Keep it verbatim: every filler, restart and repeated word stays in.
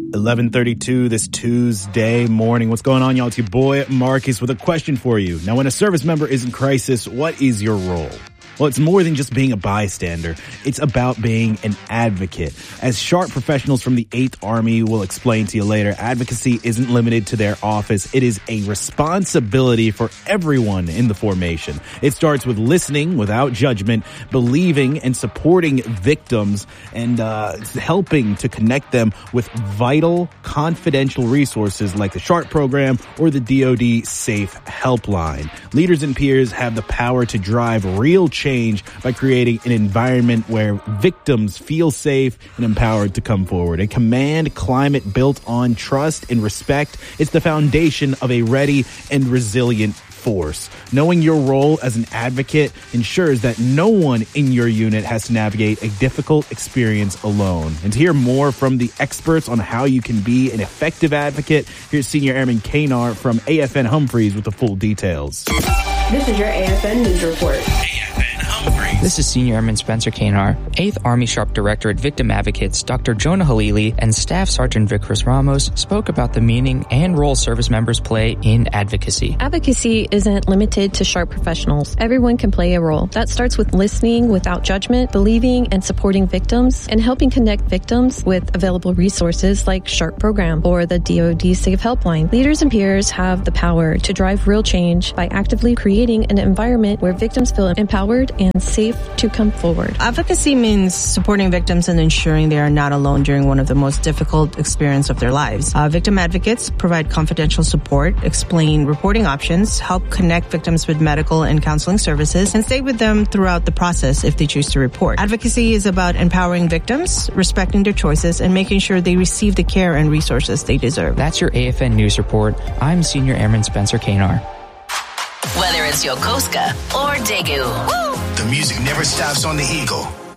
eleven thirty-two this Tuesday morning. What's going on, y'all? It's your boy Marcus with a question for you. Now, when a service member is in crisis, what is your role? Well, it's more than just being a bystander. It's about being an advocate. As sharp professionals from the eighth Army will explain to you later, advocacy isn't limited to their office. It is a responsibility for everyone in the formation. It starts with listening without judgment, believing and supporting victims, and uh, helping to connect them with vital, confidential resources like the SHARP program or the D O D Safe Helpline. Leaders and peers have the power to drive real change Change by creating an environment where victims feel safe and empowered to come forward. A command climate built on trust and respect is the foundation of a ready and resilient force. Knowing your role as an advocate ensures that no one in your unit has to navigate a difficult experience alone. And to hear more from the experts on how you can be an effective advocate, here's Senior Airman Kanar from A F N Humphreys with the full details. This is your A F N News Report. This is Senior Airman Spencer Kanar. eighth Army Sharp Director at Victim Advocates, Doctor Jonah Halili, and Staff Sergeant Vickers Ramos spoke about the meaning and role service members play in advocacy. Advocacy isn't limited to Sharp professionals. Everyone can play a role. That starts with listening without judgment, believing and supporting victims, and helping connect victims with available resources like SHARP program or the D O D Safe Helpline. Leaders and peers have the power to drive real change by actively creating an environment where victims feel empowered and safe to come forward. Advocacy means supporting victims and ensuring they are not alone during one of the most difficult experiences of their lives. Uh, victim advocates provide confidential support, explain reporting options, help connect victims with medical and counseling services, and stay with them throughout the process if they choose to report. Advocacy is about empowering victims, respecting their choices, and making sure they receive the care and resources they deserve. That's your A F N News Report. I'm Senior Airman Spencer Kanar. Whether it's Yokosuka or Daegu, the music never stops on the Eagle.